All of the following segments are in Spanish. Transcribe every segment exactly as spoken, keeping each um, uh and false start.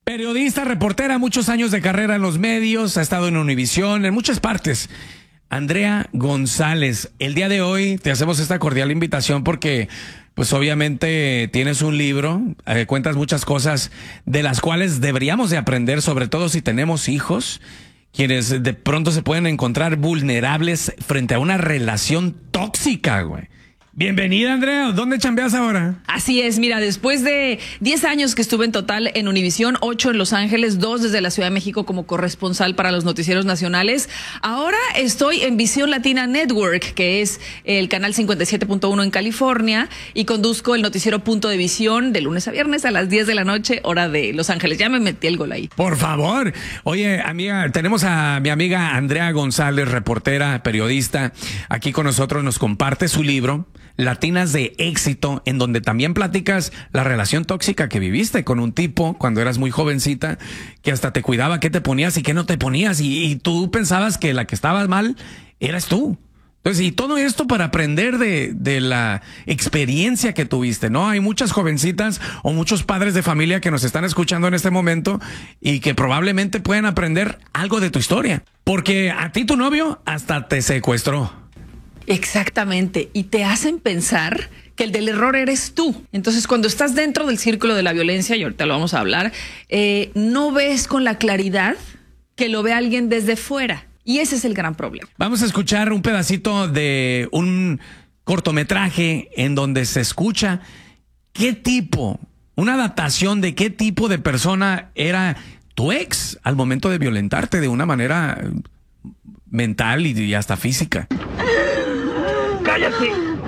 Periodista, reportera, muchos años de carrera en los medios, ha estado en Univisión, en muchas partes. Andrea González, el día de hoy te hacemos esta cordial invitación porque, pues obviamente tienes un libro, eh, cuentas muchas cosas de las cuales deberíamos de aprender, sobre todo si tenemos hijos, quienes de pronto se pueden encontrar vulnerables frente a una relación tóxica, güey. Bienvenida, Andrea. ¿Dónde chambeas ahora? Así es, mira, después de diez años que estuve en total en Univisión, ocho en Los Ángeles, dos desde la Ciudad de México como corresponsal para los noticieros nacionales, ahora estoy en Visión Latina Network, que es el canal cincuenta y siete punto uno en California, y conduzco el noticiero Punto de Visión de lunes a viernes a las diez de la noche, hora de Los Ángeles. Ya me metí el gol ahí. Por favor. Oye, amiga, tenemos a mi amiga Andrea González, reportera, periodista, aquí con nosotros. Nos comparte su libro, Latinas de Éxito, en donde también platicas la relación tóxica que viviste con un tipo cuando eras muy jovencita, que hasta te cuidaba qué te ponías y qué no te ponías, y, y tú pensabas que la que estaba mal eras tú. Entonces, y todo esto para aprender de, de la experiencia que tuviste, ¿no? Hay muchas jovencitas o muchos padres de familia que nos están escuchando en este momento y que probablemente pueden aprender algo de tu historia, porque a ti tu novio hasta te secuestró. Exactamente, y te hacen pensar que el del error eres tú. Entonces, cuando estás dentro del círculo de la violencia, y ahorita lo vamos a hablar, eh, no ves con la claridad que lo ve alguien desde fuera. Y ese es el gran problema. Vamos a escuchar un pedacito de un cortometraje en donde se escucha qué tipo, una adaptación de qué tipo de persona era tu ex al momento de violentarte de una manera mental y, y hasta física. ¡Cállate!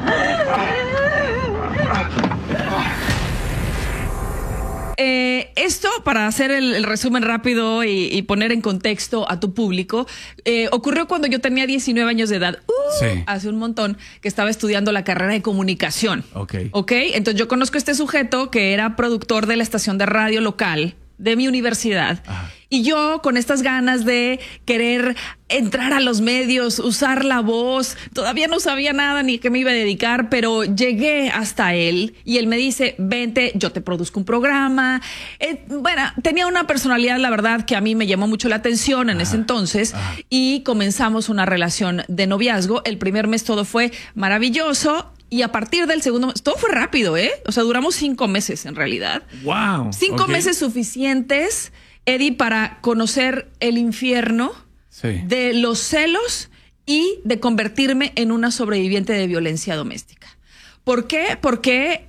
Eh, esto, para hacer el, el resumen rápido y, y poner en contexto a tu público, eh, ocurrió cuando yo tenía diecinueve años de edad. Uh, sí. Hace un montón, que estaba estudiando la carrera de comunicación. Ok. Ok, entonces yo conozco a este sujeto que era productor de la estación de radio local de mi universidad. Ajá. Y yo, con estas ganas de querer entrar a los medios, usar la voz, todavía no sabía nada ni qué me iba a dedicar, pero llegué hasta él y él me dice, vente, yo te produzco un programa. Eh, bueno, tenía una personalidad, la verdad, que a mí me llamó mucho la atención en Ajá. ese entonces. Ajá. Y comenzamos una relación de noviazgo. El primer mes todo fue maravilloso. Y a partir del segundo mes, todo fue rápido, ¿eh? O sea, duramos cinco meses en realidad. Wow. Cinco okay. meses suficientes, Eddie, para conocer el infierno sí. de los celos y de convertirme en una sobreviviente de violencia doméstica. ¿Por qué? Porque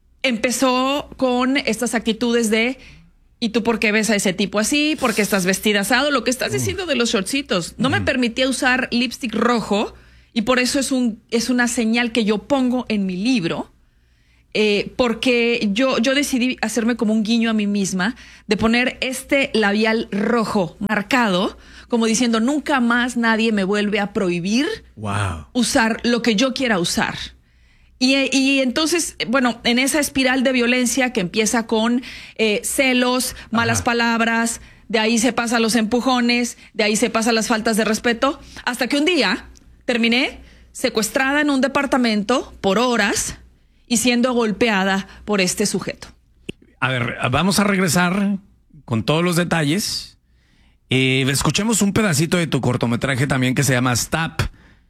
empezó con estas actitudes de ¿y tú por qué ves a ese tipo así? ¿Por qué estás vestida asado? Lo que estás diciendo de los shortcitos. No mm. me permitía usar lipstick rojo. Y por eso es un es una señal que yo pongo en mi libro, eh, porque yo, yo decidí hacerme como un guiño a mí misma de poner este labial rojo marcado, como diciendo, nunca más nadie me vuelve a prohibir wow. usar lo que yo quiera usar. Y, y entonces, bueno, en esa espiral de violencia que empieza con eh, celos, malas Ajá. palabras, de ahí se pasa a los empujones, de ahí se pasa a las faltas de respeto, hasta que un día terminé secuestrada en un departamento por horas y siendo golpeada por este sujeto. A ver, vamos a regresar con todos los detalles. Eh, escuchemos un pedacito de tu cortometraje también que se llama Stop.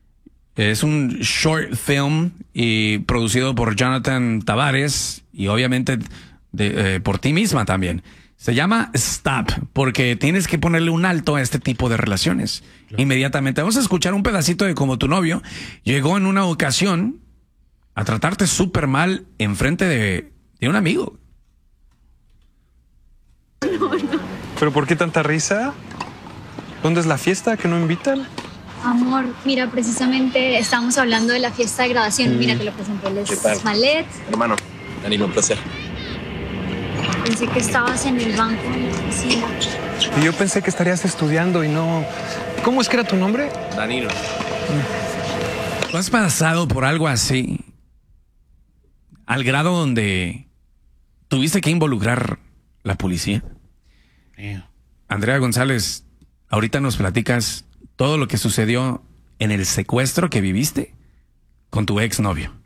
Es un short film y producido por Jonathan Tavares y obviamente de, eh, por ti misma también. Se llama Stop, porque tienes que ponerle un alto a este tipo de relaciones. Claro. Inmediatamente. Vamos a escuchar un pedacito de cómo tu novio llegó en una ocasión a tratarte súper mal enfrente de, de un amigo. No, no. ¿Pero por qué tanta risa? ¿Dónde es la fiesta que no invitan? Amor, mira, precisamente estábamos hablando de la fiesta de graduación. Mm. Mira, te lo presenté, les Malet. Hermano, Danilo, un placer. Pensé que estabas en el banco de la oficina. Y yo pensé que estarías estudiando y no... ¿Cómo es que era tu nombre? Danilo. ¿Tú has pasado por algo así? Al grado donde tuviste que involucrar la policía. Yeah. Andrea González, ahorita nos platicas todo lo que sucedió en el secuestro que viviste con tu exnovio.